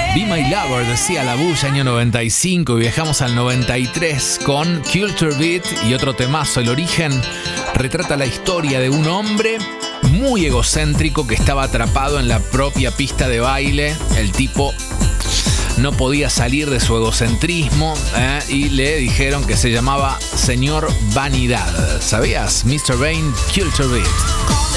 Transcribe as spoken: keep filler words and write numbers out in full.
Be My Lover, decía La Bulla, año noventa y cinco, y viajamos al noventa y tres con Culture Beat y otro temazo. El Origen retrata la historia de un hombre muy egocéntrico que estaba atrapado en la propia pista de baile. El tipo no podía salir de su egocentrismo ¿eh? y le dijeron que se llamaba Señor Vanidad. ¿Sabías? mister Vain, Culture Beat.